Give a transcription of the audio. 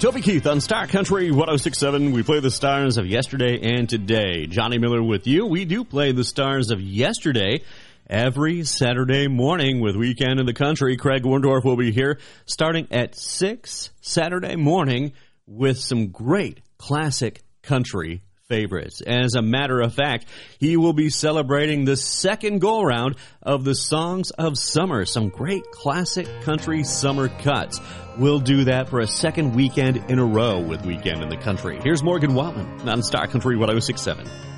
Toby Keith on Star Country 106.7. We play the stars of yesterday and today. Johnny Miller with you. We do play the stars of yesterday every Saturday morning with Weekend in the Country. Craig Warndorf will be here starting at 6 Saturday morning with some great classic country favorites. As a matter of fact, he will be celebrating the second go-around of the Songs of Summer, some great classic country summer cuts. We'll do that for a second weekend in a row with Weekend in the Country. Here's Morgan Wallen on Star Country 106.7.